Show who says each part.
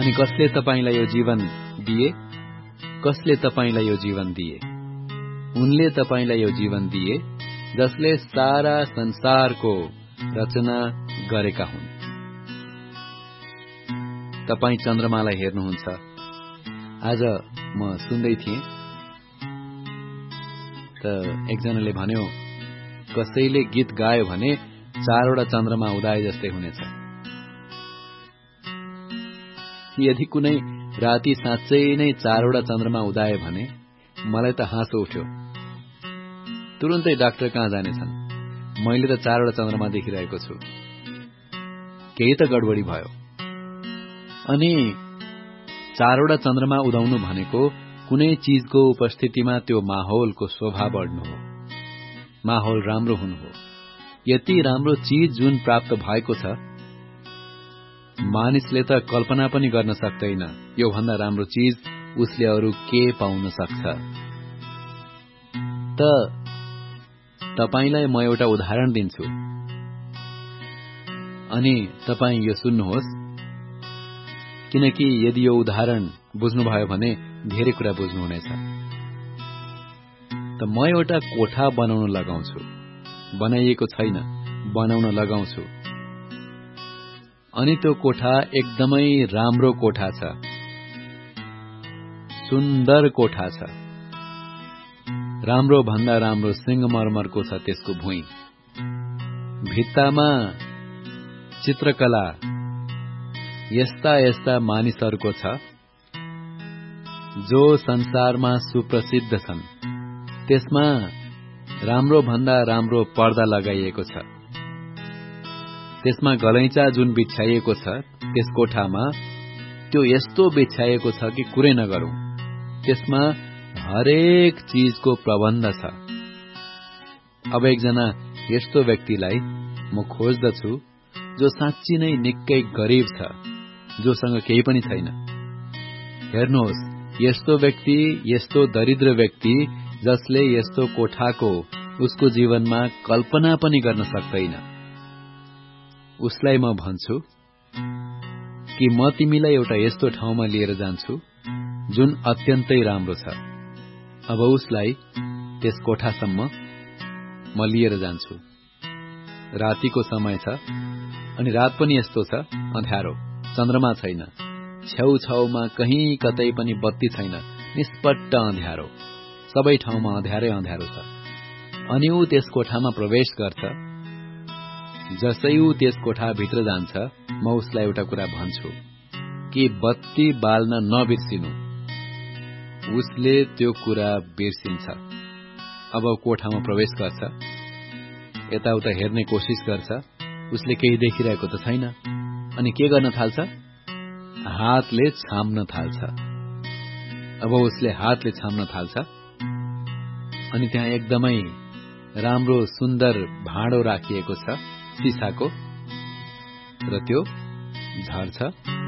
Speaker 1: अनि कसले तपाईलाई यो जीवन दिए? कसले तपाईलाई यो जीवन दिए? उनले तपाईलाई यो जीवन दिए जसले सारा संसारको रचना गरेका हुन्। तपाई चन्द्रमालाई हेर्नुहुन्छ। आज म सुन्दै थिएँ त एकजनाले भन्यो, कसैले गीत गायो भने 4वटा चन्द्रमा उदाए जस्तै हुनेछ। यदि कुनै राति साँच्चै नै 4वटा चन्द्रमा उदाए भने मलाई त हाँसो उठ्यो। तुरुन्तै डाक्टर कहाँ जानेछन्? मैले त 4वटा चन्द्रमा देखिरहेको छु, केही त गडबडी भयो। अनि 4वटा चन्द्रमा उदाउनु भनेको कुनै चीजको उपस्थितिमा त्यो माहौलको शोभा बढ्नु हो, माहौल राम्रो हुनु हो। यति राम्रो चीज जुन प्राप्त भएको छ, मानिसले त कल्पना पनि गर्न सक्दैन यो भन्दा राम्रो चीज उसले अरू के पाउन सक्छ। त तपाईलाई म एउटा उदाहरण दिन्छु, अनि तपाई यो सुन्नुहोस्, किनकि यदि यो उदाहरण बुझ्नुभयो भने धेरै कुरा बुझ्नुहुनेछ। त म एउटा कोठा बनाउन लगाउँछु, बनाइएको छैन, बनाउन लगाउँछु। अनि त्यो कोठा एकदमै राम्रो कोठा छ, सुन्दर कोठा छ। राम्रो भन्दा राम्रो सिंहमरमरको छ त्यसको भुइँ। भित्तामा चित्रकला यस्ता यस्ता मानिसहरूको छ जो संसारमा सुप्रसिद्ध छन्। त्यसमा राम्रो भन्दा राम्रो पर्दा लगाइएको छ। त्यसमा गलैँचा जुन बिछ्याइएको छ त्यस कोठामा, त्यो यस्तो बिछ्याइएको छ कि कुरै नगरौं। त्यसमा हरेक चीजको प्रबन्ध छ। अब एकजना यस्तो व्यक्तिलाई म खोज्दछु जो साँच्ची नै निकै गरीब छ, जोसँग केही पनि छैन। हेर्नुहोस्, यस्तो व्यक्ति, यस्तो दरिद्र व्यक्ति जसले यस्तो कोठाको उसको जीवनमा कल्पना पनि गर्न सक्दैन, उसलाई म भन्छु कि म तिमीलाई एउटा यस्तो ठाउँमा लिएर जान्छु जुन अत्यन्तै राम्रो छ। अब उसलाई त्यस कोठासम्म म लिएर जान्छु। रातिको समय छ, अनि रात पनि यस्तो छ अँध्यारो, चन्द्रमा छैन, छेउछाउमा कहीँ कतै पनि बत्ती छैन, निष्पट्ट अँध्यारो, सबै ठाउँमा अँध्यारै अँध्यारो छ। अनि ऊ त्यस कोठामा प्रवेश गर्छ। जसै ऊ त्यस कोठाभित्र जान्छ, म उसलाई एउटा कुरा भन्छु कि बत्ती बाल्न नबिर्सिनु। उसले त्यो कुरा बिर्सिन्छ। अब कोठामा प्रवेश गर्छ, यताउता हेर्ने कोसिस गर्छ, उसले केही देखिरहेको त छैन। अनि के गर्न थाल्छ? हातले छाम्न थाल्छ। अब उसले हातले छाम्न थाल्छ, अनि त्यहाँ एकदमै राम्रो सुन्दर भाँडो राखिएको छ सिसाको, र त्यो झर्छ